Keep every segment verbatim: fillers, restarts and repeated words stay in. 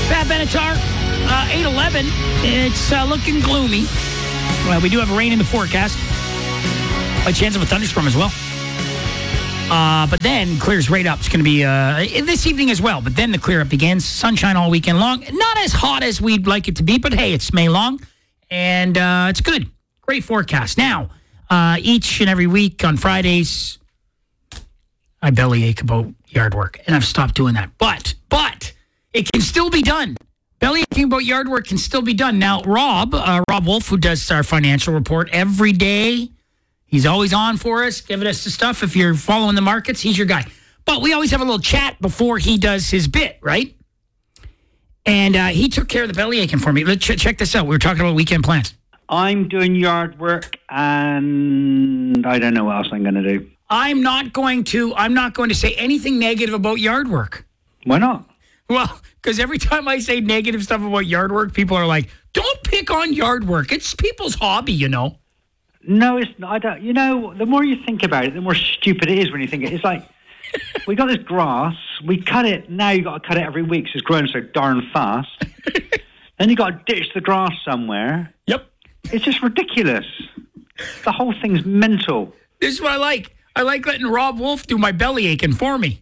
Pat Benatar, uh, eight eleven. It's uh, looking gloomy. Well, we do have rain in the forecast. A chance of a thunderstorm as well. Uh, but then clears right up. It's going to be uh, this evening as well. But then the clear up begins. Sunshine all weekend long. Not as hot as we'd like it to be, but hey, it's May long. And uh, it's good. Great forecast. Now, uh, each and every week on Fridays, I bellyache about yard work. And I've stopped doing that. But, but, it can still be done. Bellyaching about yard work can still be done. Now, Rob, uh, Rob Wolf, who does our financial report every day, he's always on for us, giving us the stuff. If you're following the markets, he's your guy. But we always have a little chat before he does his bit, right? And uh, he took care of the belly aching for me. Let's ch- check this out. We were talking about weekend plans. I'm doing yard work, and I don't know what else I'm going to do. I'm not going to. I'm not going to say anything negative about yard work. Why not? Well, because every time I say negative stuff about yard work, people are like, "Don't pick on yard work. It's people's hobby, you know." No, it's not. I don't. You know, the more you think about it, the more stupid it is when you think it. It's like, we got this grass, we cut it, now you got to cut it every week because it's growing so darn fast. Then you got to ditch the grass somewhere. Yep. It's just ridiculous. The whole thing's mental. This is what I like. I like letting Rob Wolf do my belly aching for me.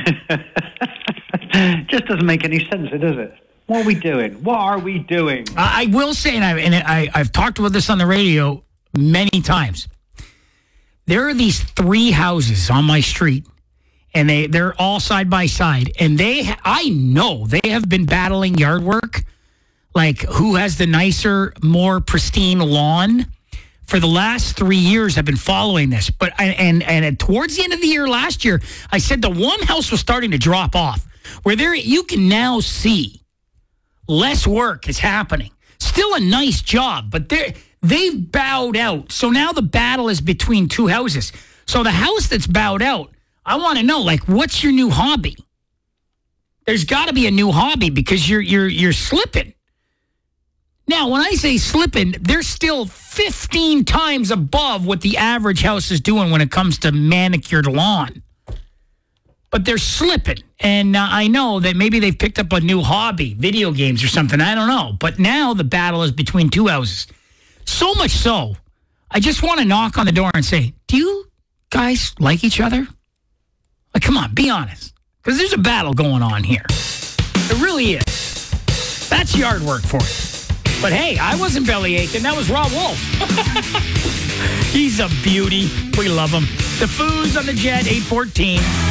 Just doesn't make any sense, does it? What are we doing? What are we doing? I, I will say, and, I, and I, I've talked about this on the radio many times. There are these three houses on my street, and they, they're all side by side. And they, I know they have been battling yard work, like who has the nicer, more pristine lawn. For the last three years, I've been following this. But and, and and towards the end of the year last year, I said the one house was starting to drop off, where there you can now see less work is happening. Still a nice job, but they're they've bowed out. So now the battle is between two houses. So the house that's bowed out, I want to know, like, what's your new hobby? There's got to be a new hobby because you're you're you're slipping. Now, when I say slipping, they're still fifteen times above what the average house is doing when it comes to manicured lawn. But they're slipping. And uh, I know that maybe they've picked up a new hobby, video games or something. I don't know. But now the battle is between two houses. So much so, I just want to knock on the door and say, do you guys like each other? Like, come on, be honest. Because there's a battle going on here. It really is. That's yard work for you. But hey, I wasn't belly aching. That was Rob Wolf. He's a beauty. We love him. The Foos on the Jet, eight fourteen.